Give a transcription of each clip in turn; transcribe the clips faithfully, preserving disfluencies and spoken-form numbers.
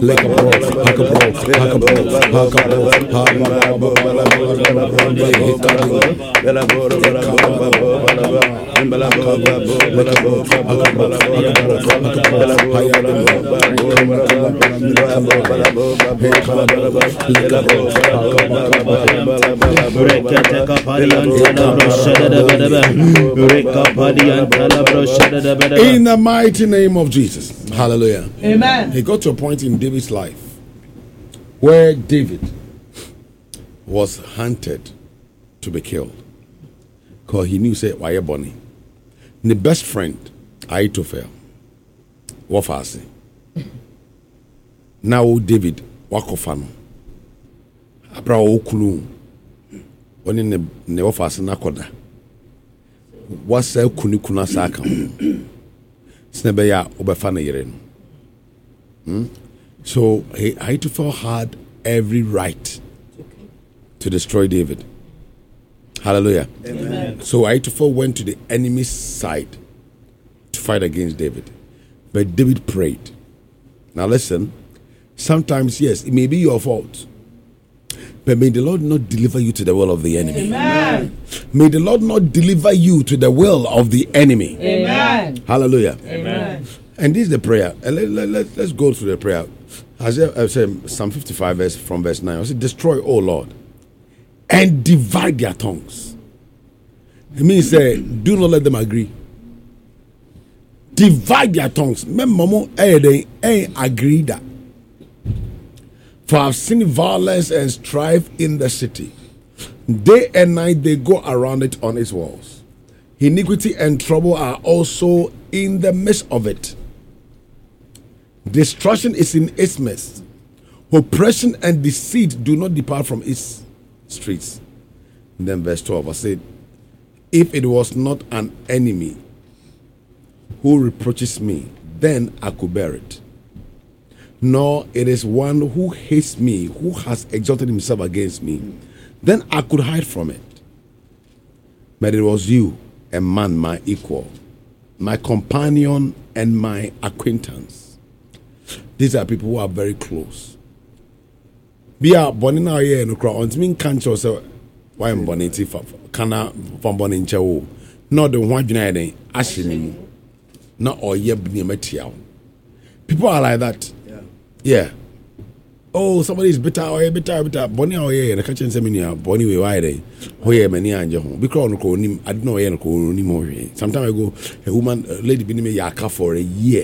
Like a bro, like a bro, like a bro, like a in the mighty name of Jesus. Hallelujah. Amen. He got to a point in David's life where David was hunted to be killed because he knew, say, why Bonnie. The best friend, Ahithophel, what fast. Now David, wakofano. Abra okunu. Oni ne ne ofase nakoda. Wasa kunu kuna saka. Snebeya obefa na yere no. Hmm? So he, Ahithophel had every right to destroy David. Hallelujah. Amen. So Ahithophel went to the enemy's side to fight against David. But David prayed. Now listen, sometimes, yes, it may be your fault. But may the Lord not deliver you to the will of the enemy. Amen. May the Lord not deliver you to the will of the enemy. Amen. Hallelujah. Amen. And this is the prayer. And let, let, let, let's go through the prayer. As I said, Psalm fifty-five, verse from verse nine. I said, destroy, O Lord, and divide their tongues. It means, uh, do not let them agree. Divide their tongues. Memo, eh, they ain't agree that. For I've seen violence and strife in the city. Day and night they go around it on its walls. Iniquity and trouble are also in the midst of it. Destruction is in its midst. Oppression and deceit do not depart from its streets. And then verse twelve, I said, if it was not an enemy who reproaches me, then I could bear it. Nor it is one who hates me, who has exalted himself against me, then I could hide from it. But it was you, a man, my equal, my companion, and my acquaintance. These are people who are very close. Be a bonny now here no crowd. On me can't show so why am bonny tifa kana from bonny nchewo. Not the one dwena ashini. Not or yebni metiao. People are like that. Yeah. Yeah. Oh, somebody is bitter or bitter, bitter. Bonny or yeah, the kitchen seminar, bonny we why they. Oh yeah, many anja home. Because no nim, I don't know no ko ni more. Sometimes I go, a woman, a lady been me yaka for a year.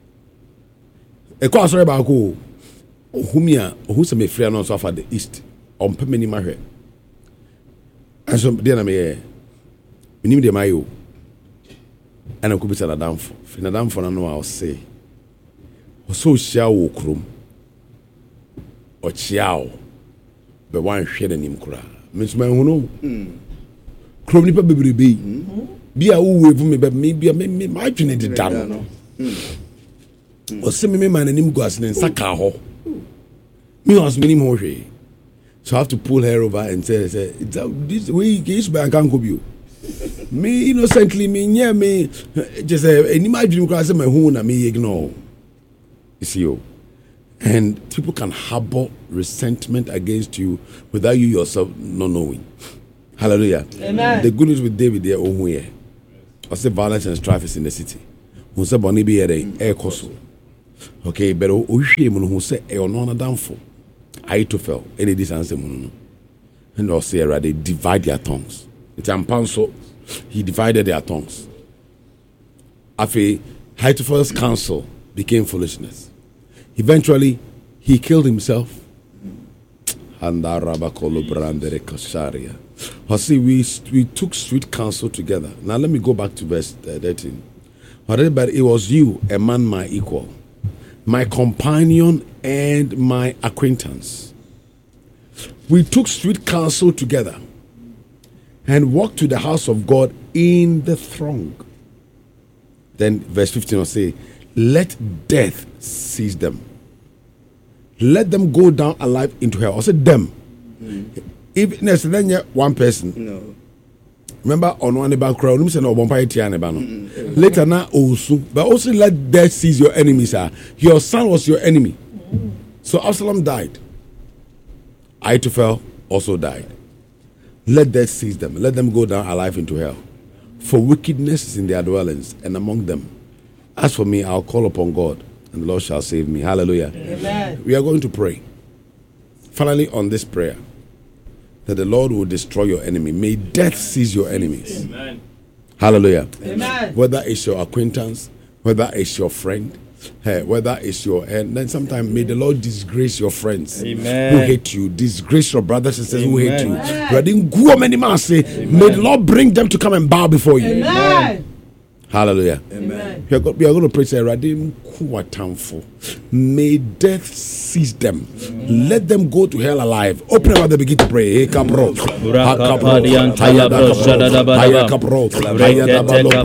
A course about go. Humia, who's a me free and for the east. On Pemini Mahe. And so then I may. We need the mayo. And I could be said a damn for. Finadam for no, I'll say. So shall krum. Or chiao, but one shed in him cry. Miss Man, who know? Crony baby be. Be a woo with me, but maybe a me margin in the down. Or send me man and him go as in Sakaho. Me was many more. So I have to pull her over and say, it's this way, case by I can't go you. Me innocently, me near me, just a imagine class of my home, and me ignore. You see, you. And people can harbor resentment against you without you yourself not knowing. Hallelujah. Amen. The good news with David there, oh yeah. I say violence and strife is in the city. Who say Bonnie be a air coso. Okay, but who shame who say a non downfall. Ahithophel, any this answer mono. And also they divide their tongues. It's Ampanso. He divided their tongues. After Ahithophel's counsel became foolishness. Eventually, he killed himself. And see, we we took street counsel together. Now let me go back to verse thirteen. But it was you, a man my equal, my companion and my acquaintance. We took street counsel together and walked to the house of God in the throng. Then verse fifteen will say, let death seize them. Let them go down alive into hell. I said them. Mm. If next then one person. No. Remember on one about crowd, no. Later now also, but also let death seize your enemies. Your son was your enemy. So Absalom died. Ahithophel also died. Let death seize them. Let them go down alive into hell. For wickedness is in their dwellings and among them. As for me, I'll call upon God, and the Lord shall save me. Hallelujah. Amen. We are going to pray. Finally, on this prayer, that the Lord will destroy your enemy. May death seize your enemies. Amen. Hallelujah. Amen. Whether it's your acquaintance, whether it's your friend, hey, whether it's your and then sometimes may the Lord disgrace your friends. Amen. Who hate you, disgrace your brothers and sisters who hate you. Amen. May the Lord bring them to come and bow before you. Amen. Hallelujah. Amen. We are going, we are going to pray. Say, may death seize them. Amen. Let them go to hell alive. Open up and begin to pray.